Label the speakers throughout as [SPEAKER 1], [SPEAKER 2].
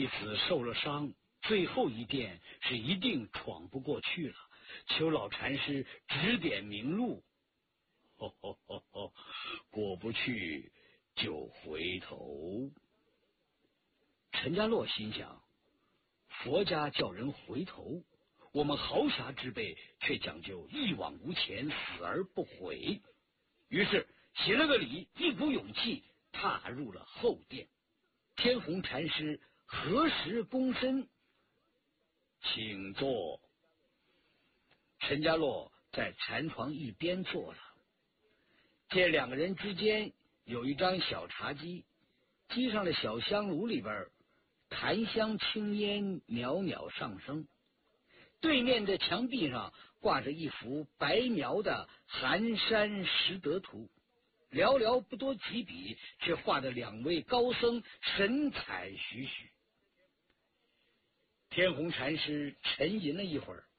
[SPEAKER 1] 弟子受了伤，最后一殿是一定闯不过去了，求老禅师指点明路。过不去就回头。陈家洛心想，佛家叫人回头，我们豪侠之辈却讲究一往无前，死而不悔。于是行了个礼，一股勇气踏入了后殿。天虹禅师合十躬身，请坐。陈家洛在禅床一边坐了，见两个人之间有一张小茶几，机上的小香炉里边檀香青烟袅袅上升，对面的墙壁上挂着一幅白描的寒山拾得图，寥寥不多几笔，却画得两位高僧神采栩栩。天虹禅师沉吟了一会儿，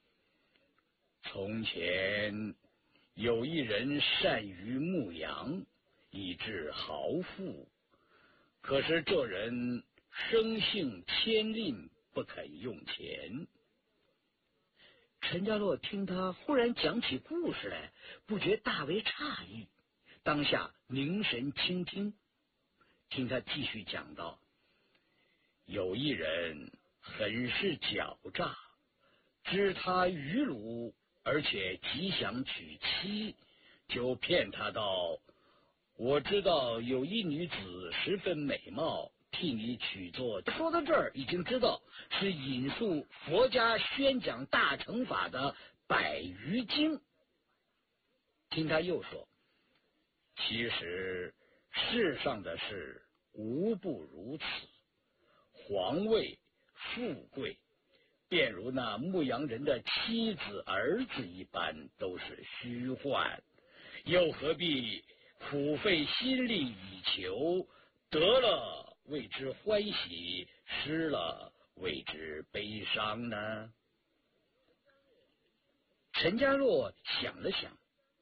[SPEAKER 1] 从前有一人善于牧羊，以致豪富，可是这人生性谦吝，不肯用钱。陈家洛听他忽然讲起故事来，不觉大为诧异，当下凝神倾听。听他继续讲道：有一人很是狡诈，知他愚鲁，而且极想娶妻，就骗他道：我知道有一女子十分美貌，替你娶做。说到这儿，已经知道是引述佛家宣讲大乘法的百余经。听他又说，其实世上的事无不如此，皇位富贵便如那牧羊人的妻子儿子一般，都是虚幻，又何必苦费心力以求，得了为之欢喜，失了为之悲伤呢？陈家洛想了想，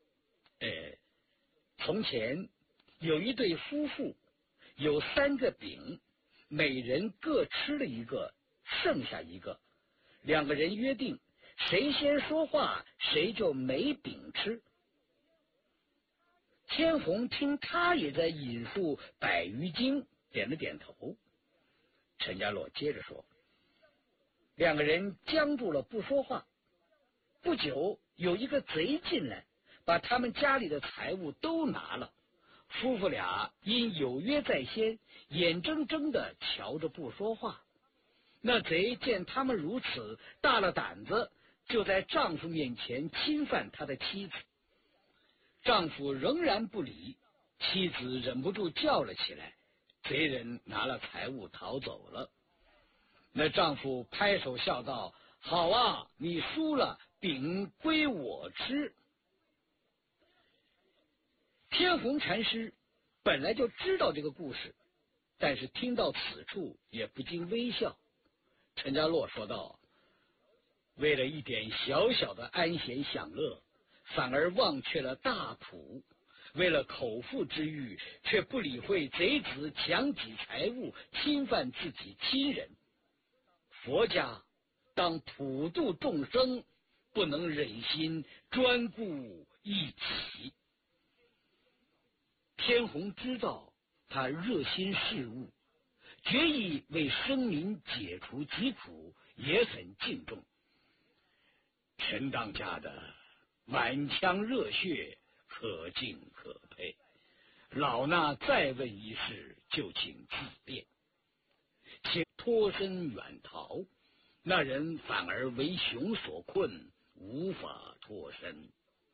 [SPEAKER 1] 从前有一对夫妇，有3个饼，每人各吃了一个，剩下一个。2个人约定，谁先说话，谁就没饼吃。天虹听他也在引述百余经，点了点头。陈家洛接着说，2个人僵住了不说话。不久，有一个贼进来，把他们家里的财物都拿了。夫妇俩因有约在先，眼睁睁地瞧着不说话。那贼见他们如此，大了胆子，就在丈夫面前侵犯他的妻子。丈夫仍然不理，妻子忍不住叫了起来，贼人拿了财物逃走了。那丈夫拍手笑道：好啊，你输了，饼归我吃。天虹禅师本来就知道这个故事，但是听到此处也不禁微笑。陈家洛说道：为了一点小小的安闲享乐，反而忘却了大谱；为了口腹之欲，却不理会贼子强挤财物，侵犯自己亲人。佛家当普度众生，不能忍心专顾一己。天虹知道他热心事务，决意为生民解除疾苦，也很敬重。陈当家的满腔热血，可敬可佩。老衲再问一事，就请自便。请脱身远逃，那人反而为熊所困，无法脱身。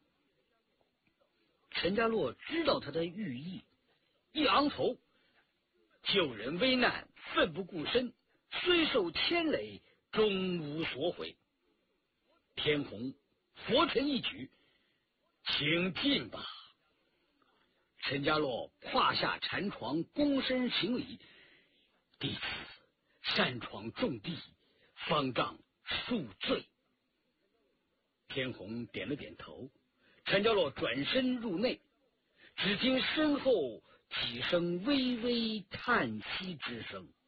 [SPEAKER 1] 陈家洛知道他的寓意，一昂头，救人危难，奋不顾身，虽受牵累，终无所悔。天虹佛尘一举，请进吧。陈家洛胯下禅床，躬身行礼：弟子擅闯重地，方丈恕罪。天虹点了点头。陈家洛转身入内，只听身后几声微微叹息之声。